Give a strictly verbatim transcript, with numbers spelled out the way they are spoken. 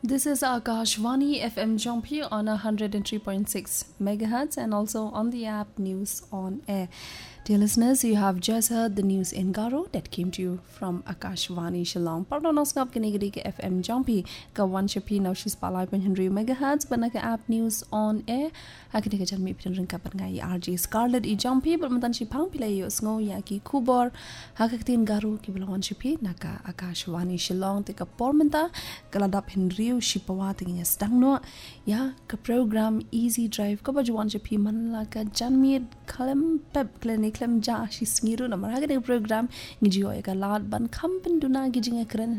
This is Akashvani F M Jompi on one hundred three point six megahertz and also on the app News on Air. Dear listeners, you have just heard the news in Garo that came to you from Akashvani Shillong. Pardonoskap kinigiri ke F M Jompi ka one shapi now she's palai point hundred megahertz bana ka app News on Air. Hakini ka janmi pitan ring kapan ngai R J Scarlett i Jompi bermantan si pang pilai yo sngo ya ki kubor hakaktin Garo ki belon shapi naka Akashvani Shillong te ka pormenta kaladap Henry Shipawa tingnya sedang no ya ke program Easy Drive ka bajuan shapi manla ka janmi kalem pep klinik klem ja shi sngiru na marhaga de program ngijiyo ka lad ban kampen duna gijinga kren